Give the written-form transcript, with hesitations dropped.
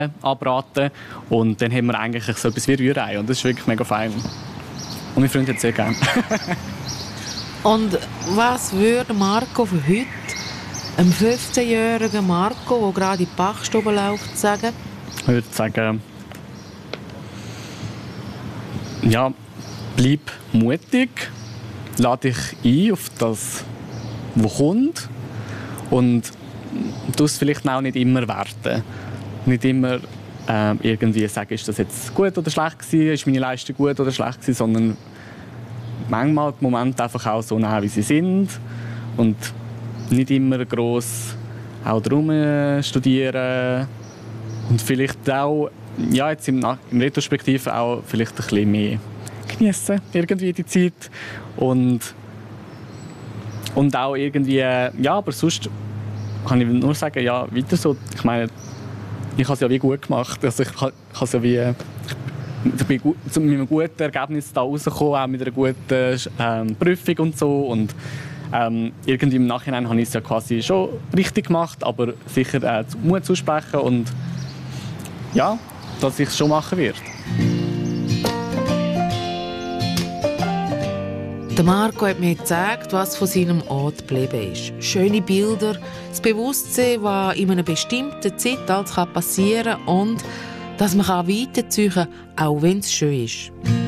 anbraten und dann haben wir eigentlich so etwas wie Rührei und das ist wirklich mega fein. Und meine Freunde hat es sehr gerne. Und was würde Marco von heute einem 15-jährigen Marco, der gerade in die Bachstube läuft, sagen? Ich würde sagen, ja, bleib mutig, lade dich ein auf das, was kommt und du es vielleicht auch nicht immer werten. Nicht immer irgendwie sagen, ist das jetzt gut oder schlecht gewesen, ist meine Leistung gut oder schlecht gewesen, sondern manchmal die Momente einfach auch so nehmen, wie sie sind und nicht immer gross auch drum studieren und vielleicht auch ja, jetzt im Retrospektiv auch vielleicht ein bisschen mehr genießen irgendwie die Zeit und auch irgendwie, ja, aber sonst kann ich nur sagen, ja, weiter so. Ich meine, ich habe es ja wie gut gemacht. Also ich habe es ja wie, ich bin gut, mit einem guten Ergebnis da rausgekommen, auch mit einer guten Prüfung und so. Und irgendwie im Nachhinein habe ich es ja quasi schon richtig gemacht, aber sicher Mut zusprechen und ja, dass ich es schon machen werde. Der Marco hat mir gezeigt, was von seinem Ort geblieben ist. Schöne Bilder, das Bewusstsein, was in einer bestimmten Zeit alles passieren kann und dass man weiterziehen kann, auch wenn es schön ist.